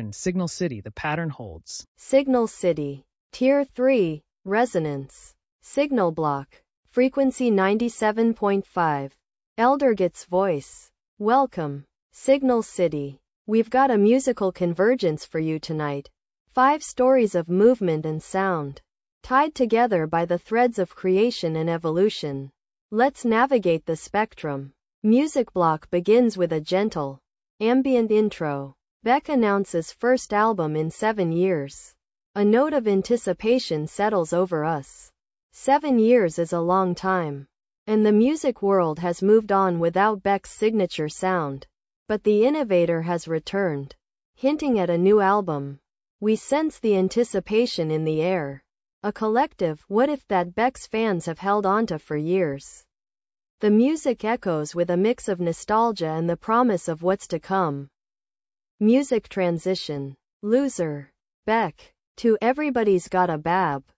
in Signal City the pattern holds. Signal City. Tier 3. Resonance. Signal block. Frequency 97.5. Eldergit's voice. Welcome. Signal City. We've got a musical convergence for you tonight. 5 stories of movement and sound, tied together by the threads of creation and evolution. Let's navigate the spectrum. Music block begins with a gentle, ambient intro. Beck announces first album in 7 years. A note of anticipation settles over us. 7 years is a long time, and the music world has moved on without Beck's signature sound. But the innovator has returned, hinting at a new album. We sense the anticipation in the air. A collective what if that Beck's fans have held onto for years. The music echoes with a mix of nostalgia and the promise of what's to come. Music transition. Loser. Beck. To Everybody's Got a Bab.